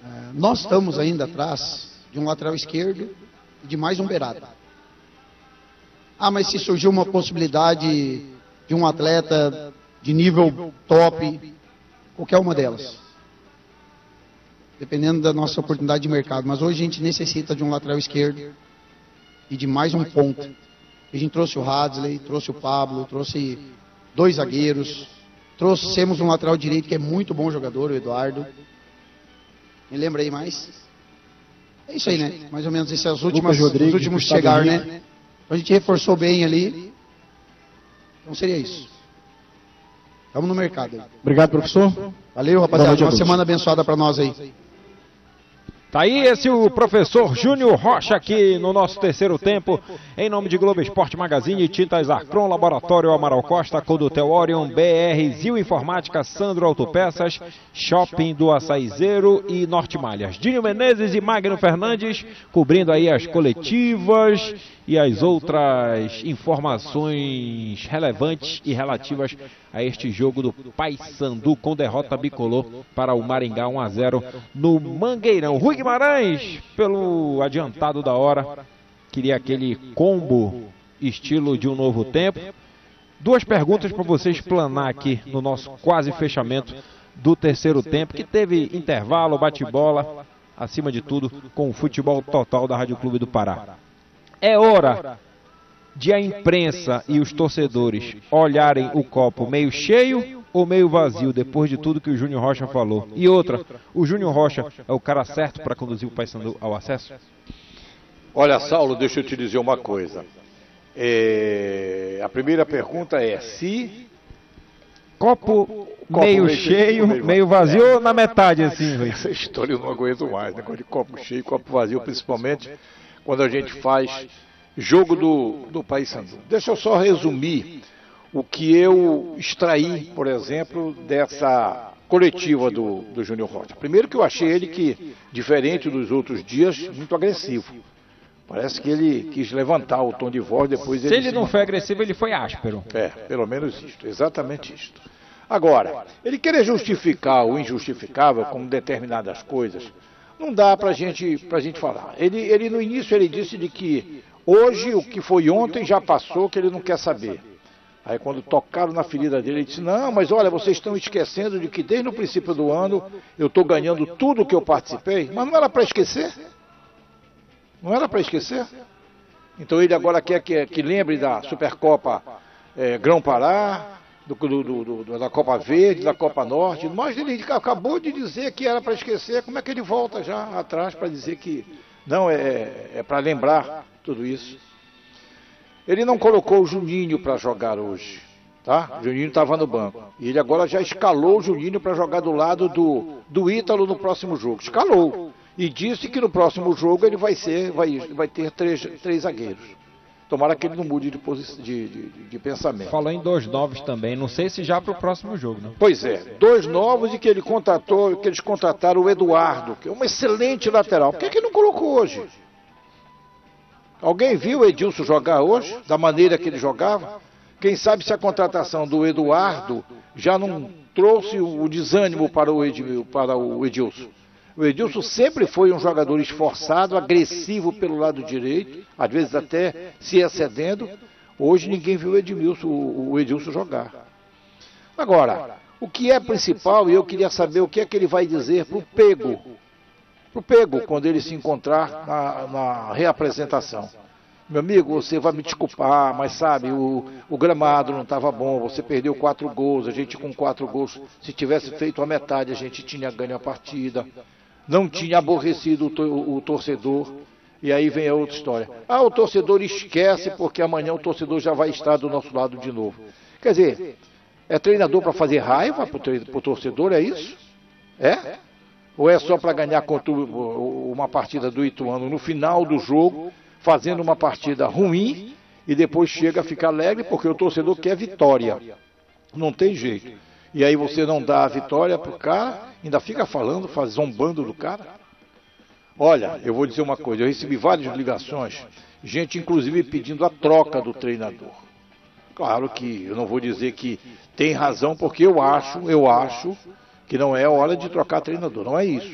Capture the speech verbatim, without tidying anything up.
Nós estamos ainda atrás de um lateral esquerdo e de mais um beirado. Ah, mas se surgiu uma possibilidade de um atleta de nível top, qualquer uma delas, dependendo da nossa oportunidade de mercado. Mas hoje a gente necessita de um lateral esquerdo e de mais um ponto. A gente trouxe o Hadley, trouxe o Pablo, trouxe dois zagueiros, trouxemos um lateral direito que é muito bom jogador, o Eduardo. Me lembra aí mais? É isso aí, né? Mais ou menos esses são os últimos, os últimos que chegaram, né? A gente reforçou bem ali. Então seria isso. Estamos no mercado. Obrigado, professor. Valeu, rapaziada. Uma semana abençoada para nós aí. Tá aí esse o professor Júnior Rocha aqui no nosso terceiro tempo, em nome de Globo Esporte Magazine, Tintas Arcron, Laboratório Amaral Costa, Condutel Orion, B R, Zil Informática, Sandro Autopeças, Shopping do Açaizeiro e Norte Malhas. Dinho Menezes e Magno Fernandes cobrindo aí as coletivas e as outras informações relevantes e relativas a este jogo do Paysandu com derrota bicolor para o Maringá um a zero no Mangueirão. Rui Guimarães, pelo adiantado da hora, queria aquele combo estilo de um novo tempo. Duas perguntas para você explanar aqui no nosso quase fechamento do terceiro tempo, que teve intervalo, bate-bola, acima de tudo com o futebol total da Rádio Clube do Pará. É hora de a imprensa e os torcedores olharem o copo meio cheio ou meio vazio, depois de tudo que o Júnior Rocha falou? E outra, o Júnior Rocha é o cara certo para conduzir o Paysandu ao acesso? Olha, Saulo, deixa eu te dizer uma coisa. É... A primeira pergunta é se... Copo, copo meio, meio cheio, meio, meio vazio é. Ou na metade assim? Rui? Essa história eu não aguento mais, negócio de copo cheio, copo vazio, principalmente quando a gente faz jogo do, do Paysandu. Deixa eu só resumir o que eu extraí, por exemplo, dessa coletiva do, do Júnior Rocha. Primeiro que eu achei ele que, diferente dos outros dias, muito agressivo. Parece que ele quis levantar o tom de voz, depois ele... Se ele não foi agressivo, ele foi áspero. É, pelo menos isto, exatamente isto. Agora, ele querer justificar o injustificável como determinadas coisas, não dá pra gente, pra gente falar. Ele, ele, no início, ele disse de que hoje, o que foi ontem já passou, que ele não quer saber. Aí quando tocaram na ferida dele, ele disse, não, mas olha, vocês estão esquecendo de que desde o princípio do ano eu estou ganhando tudo que eu participei. Mas não era para esquecer? Não era para esquecer? Então ele agora quer que, que lembre da Supercopa é, Grão-Pará, do, do, do, do, da Copa Verde, da Copa Norte, mas ele acabou de dizer que era para esquecer. Como é que ele volta já atrás para dizer que não, é, é para lembrar tudo isso? Ele não colocou o Juninho para jogar hoje, tá? O Juninho estava no banco. E ele agora já escalou o Juninho para jogar do lado do, do Ítalo no próximo jogo. Escalou. E disse que no próximo jogo ele vai, ser, vai, vai ter três, três zagueiros. Tomara que ele não mude de, de, de, de pensamento. Falou em dois novos também, não sei se já para o próximo jogo, não. Pois é, dois novos e que, ele contratou, que eles contrataram o Eduardo, que é um excelente lateral. Por que, que ele não colocou hoje? Alguém viu o Edilson jogar hoje, da maneira que ele jogava? Quem sabe se a contratação do Eduardo já não trouxe o desânimo para o, Edil, para o Edilson. O Edilson sempre foi um jogador esforçado, agressivo pelo lado direito, às vezes até se excedendo. Hoje ninguém viu o Edilson, o Edilson jogar. Agora, o que é principal, e eu queria saber o que é que ele vai dizer para o Pego, para o Pego, quando ele se encontrar na, na reapresentação. Meu amigo, você vai me desculpar, mas sabe, o, o gramado não estava bom, você perdeu quatro gols, a gente com quatro gols, se tivesse feito a metade, a gente tinha ganho a partida. Não tinha aborrecido o, o, o torcedor, e aí vem a outra história. Ah, o torcedor esquece porque amanhã o torcedor já vai estar do nosso lado de novo. Quer dizer, é treinador para fazer raiva para o torcedor, é isso? É? Ou é só para ganhar contra uma partida do Ituano no final do jogo, fazendo uma partida ruim, e depois chega a ficar alegre porque o torcedor quer vitória. Não tem jeito. E aí você não dá a vitória pro cara, ainda fica falando, faz, zombando do cara. Olha, eu vou dizer uma coisa, eu recebi várias ligações, gente inclusive pedindo a troca do treinador. Claro que eu não vou dizer que tem razão, porque eu acho, eu acho que não é hora de trocar treinador, não é isso.